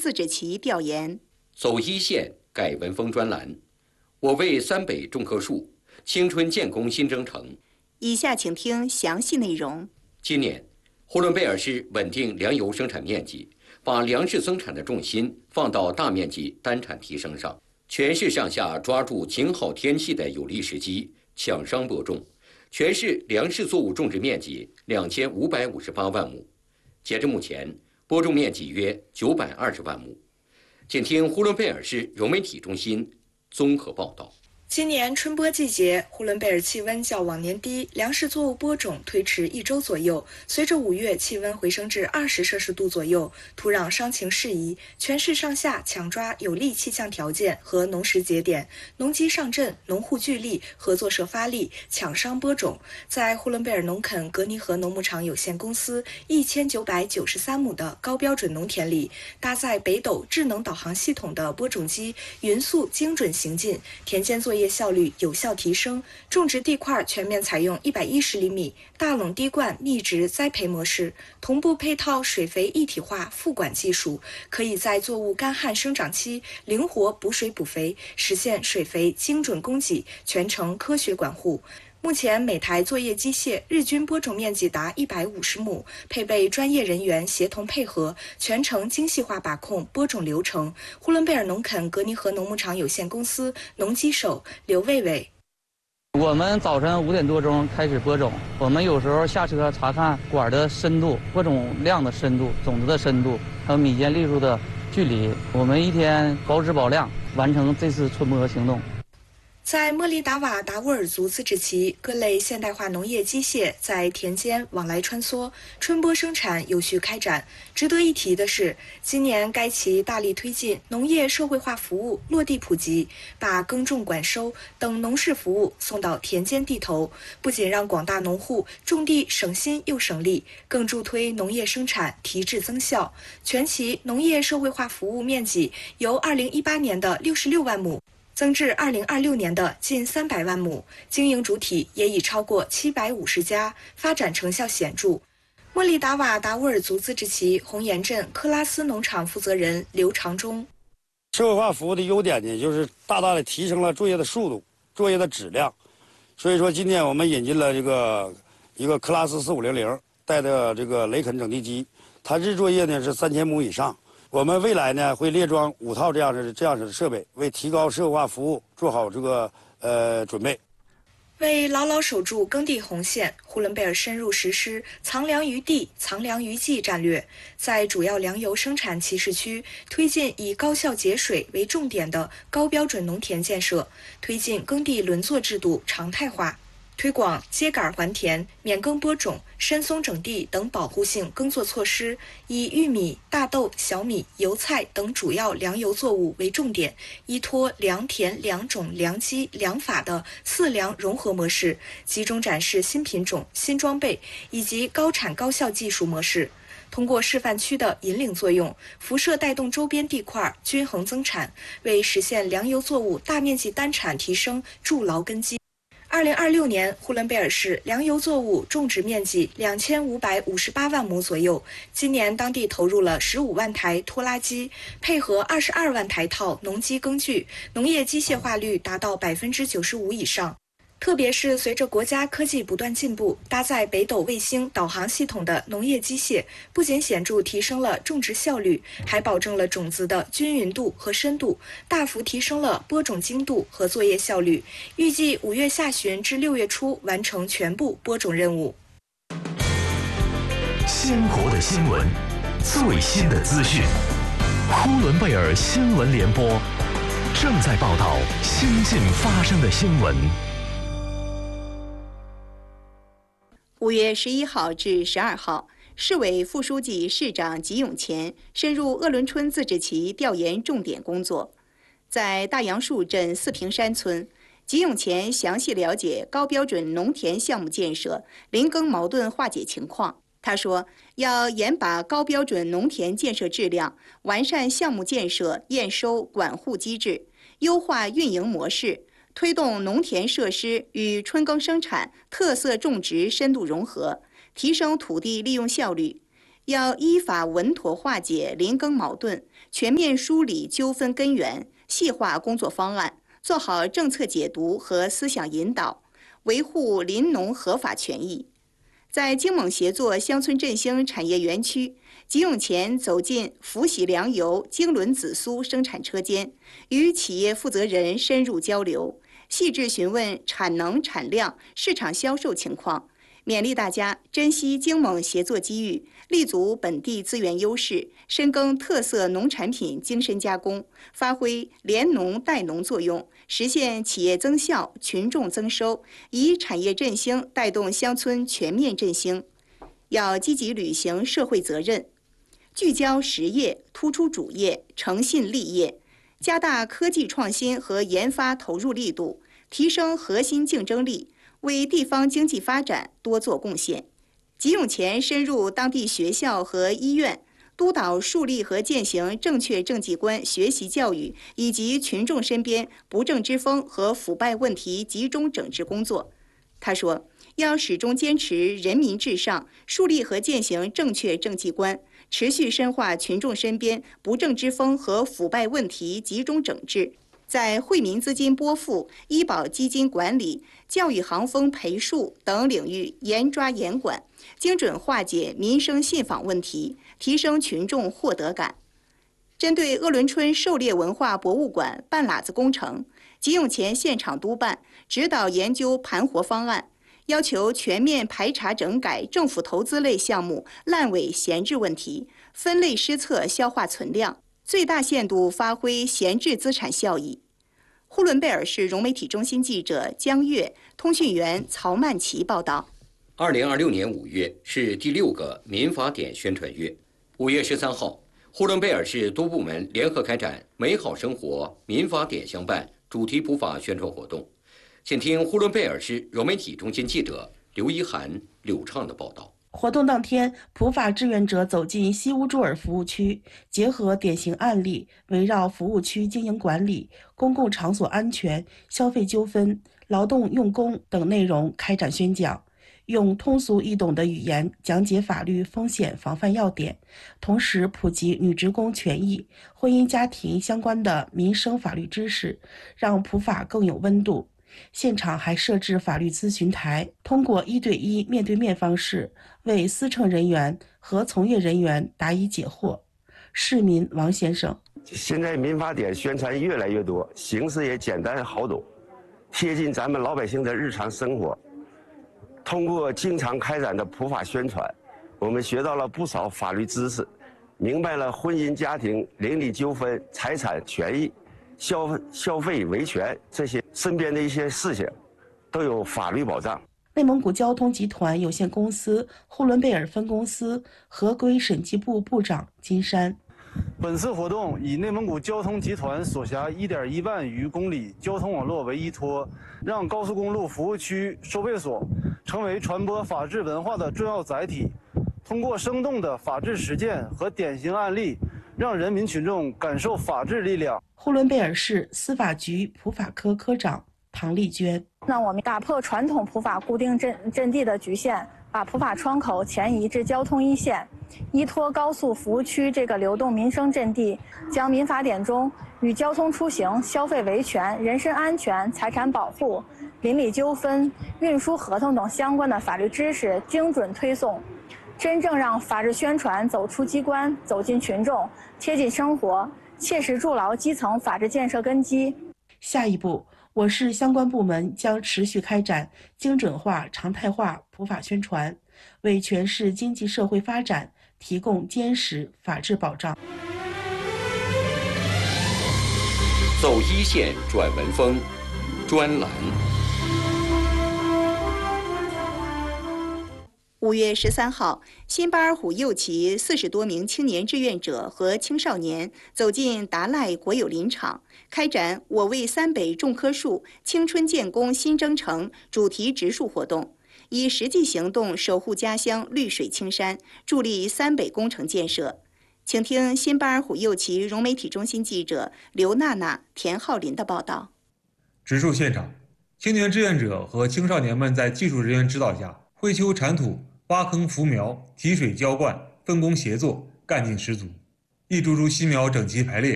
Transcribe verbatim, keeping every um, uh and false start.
自治旗调研。 走一线改文风专栏，我为三北种棵树，青春建功新征程。 以下请听详细内容。 今年，呼伦贝尔市稳定粮油生产面积，把粮食生产的重心放到大面积单产提升上，全市上下抓住晴好天气的有利时机，抢商播种。全市粮食作物种植面积两千五百五十八万亩，截至目前，播种面积约九百二十万亩。请听呼伦贝尔市融媒体中心综合报道。 今年春播季节，呼伦贝尔气温较往年低，粮食作物播种推迟一周左右。随着五月气温回升至二十摄氏度左右，土壤伤情适宜，全市上下抢抓有利气象条件和农时节点，农机上阵，农户聚力，合作社发力，抢商播种。在呼伦贝尔农垦格尼河农牧场有限公司一千九百九十三亩的高标准农田里，搭载北斗智能导航系统的播种机匀速精准行进，田间作业业效率有效提升，种植地块全面采用一百一十厘米大垄滴灌密植栽培模式，同步配套水肥一体化复管技术，可以在作物干旱生长期灵活补水补肥，实现水肥精准供给，全程科学管护。目前每台作业机械日均播种面积达一百五十亩，配备专业人员协同配合，全程精细化把控播种流程。呼伦贝尔农垦格尼河农牧场有限公司农机手刘卫伟： 我们早晨五点多钟开始播种，我们有时候下车查看管的深度、播种量的深度、种子的深度，还有米间粒数的距离。我们一天保质保量，完成这次春播行动。 在莫里达瓦达沃尔族自治旗，各类现代化农业机械在田间往来穿梭，春播生产有序开展。值得一提的是，今年该旗大力推进农业社会化服务落地普及，把耕种管收等农事服务送到田间地头，不仅让广大农户种地省心又省力，更助推农业生产提质增效。全旗农业社会化服务面积由二零一八年的六十六万亩增至二零二六年的近三百万亩，经营主体也已超过七百五十家，发展成效显著。莫里达瓦达沃尔族自治旗红岩镇克拉斯农场负责人刘长忠： 社会化服务的优点呢，就是大大的提升了作业的速度、作业的质量。所以说，今天我们引进了这个一个克拉斯四五零零带的这个雷垦整地机，它日作业呢是三千亩以上。我们未来呢会列装五套这样的这样式的设备，为提高社会化服务做好这个呃准备。 为牢牢守住耕地红线，呼伦贝尔深入实施藏粮于地、藏粮于技战略，在主要粮油生产起始区推进以高效节水为重点的高标准农田建设，推进耕地轮作制度常态化。推广秸秆还田、免耕播种、深松整地等保护性耕作措施，以玉米、大豆、小米、油菜等主要粮油作物为重点，依托良田、良种、良机、良法的四粮融合模式，集中展示新品种、新装备以及高产高效技术模式。通过示范区的引领作用，辐射带动周边地块均衡增产，为实现粮油作物大面积单产提升筑牢根基。二零二六年，呼伦贝尔市粮油作物种植面积两千五百五十八万亩左右。今年当地投入了十五万台拖拉机，配合二十二万台套农机耕具，农业机械化率达到百分之九十五以上。特别是随着国家科技不断进步，搭载北斗卫星导航系统的农业机械，不仅显著提升了种植效率，还保证了种子的均匀度和深度，大幅提升了播种精度和作业效率。预计五月下旬至六月初完成全部播种任务。 鲜活的新闻，最新的资讯，呼伦贝尔新闻联播正在报道新近发生的新闻。 五月十一号至十二号，市委副书记、市长吉永前深入鄂伦春自治旗调研重点工作。在大杨树镇四平山村，吉永前详细了解高标准农田项目建设林耕矛盾化解情况。他说，要严把高标准农田建设质量，完善项目建设、验收、管护机制，优化运营模式，推动农田设施与春耕生产、特色种植深度融合，提升土地利用效率。要依法稳妥化解林耕矛盾， 全面梳理纠纷根源，细化工作方案，做好政策解读和思想引导，维护林农合法权益。在京蒙协作乡村振兴产业园区，吉永前走进福喜粮油京伦紫苏生产车间，与企业负责人深入交流，细致询问产能、产量、市场销售情况，勉励大家珍惜京蒙协作机遇，立足本地资源优势，深耕特色农产品精深加工，发挥联农带农作用，实现企业增效、群众增收，以产业振兴带动乡村全面振兴。要积极履行社会责任，聚焦实业，突出主业，诚信立业，加大科技创新和研发投入力度，提升核心竞争力，为地方经济发展多做贡献。吉永前深入当地学校和医院，督导树立和践行正确政绩观学习教育以及群众身边不正之风和腐败问题集中整治工作。他说，要始终坚持人民至上，树立和践行正确政绩观，持续深化群众身边不正之风和腐败问题集中整治，在惠民资金拨付、医保基金管理、教育行风培树等领域严抓严管，精准化解民生信访问题，提升群众获得感。针对鄂伦春狩猎文化博物馆半拉子工程，吉永前现场督办，指导研究盘活方案，要求全面排查整改政府投资类项目烂尾闲置问题，分类施策消化存量，最大限度发挥闲置资产效益。呼伦贝尔市融媒体中心记者江月、通讯员曹曼琪报道。 二零二六年五月是第六个民法典宣传月。五月十三号，呼伦贝尔市多部门联合开展“美好生活民法典相伴”主题普法宣传活动。请听呼伦贝尔市融媒体中心记者刘一涵、柳畅的报道。 活动当天，普法志愿者走进西乌朱尔服务区，结合典型案例，围绕服务区经营管理、公共场所安全、消费纠纷、劳动用工等内容开展宣讲，用通俗易懂的语言讲解法律风险防范要点，同时普及女职工权益、婚姻家庭相关的民生法律知识，让普法更有温度。现场还设置法律咨询台，通过一对一面对面方式为司乘人员和从业人员答疑解惑。市民王先生： 现在民法典宣传越来越多，形式也简单好懂，贴近咱们老百姓的日常生活。通过经常开展的普法宣传，我们学到了不少法律知识，明白了婚姻家庭、邻里纠纷、财产权益、消消费维权这些身边的一些事情都有法律保障。 内蒙古交通集团有限公司呼伦贝尔分公司合规审计部部长金山： 本次活动以内蒙古交通集团所辖 一点一万余公里交通网络为依托，让高速公路服务区收费所成为传播法治文化的重要载体。通过生动的法治实践和典型案例，让人民群众感受法治力量。 呼伦贝尔市司法局普法科科长唐丽娟： 那我们打破传统普法固定阵阵地的局限，把普法窗口前移至交通一线，依托高速服务区这个流动民生阵地，将民法典中与交通出行、消费维权、人身安全、财产保护、邻里纠纷、运输合同等相关的法律知识精准推送，真正让法治宣传走出机关，走进群众，贴近生活，切实筑牢基层法治建设根基。 下一步，我市相关部门将持续开展精准化、常态化普法宣传，为全市经济社会发展提供坚实法治保障。 走一线转文风专栏。 五月十三号，新巴尔虎右旗四十多名青年志愿者和青少年走进达赖国有林场，开展“我为三北种棵树，青春建功新征程”主题植树活动，以实际行动守护家乡绿水青山，助力三北工程建设。请听新巴尔虎右旗融媒体中心记者刘娜娜、田浩林的报道。 植树现场，青年志愿者和青少年们在技术人员指导下，灰丘铲土、挖坑扶苗、提水浇灌，分工协作，干劲十足。 一株株新苗整齐排列，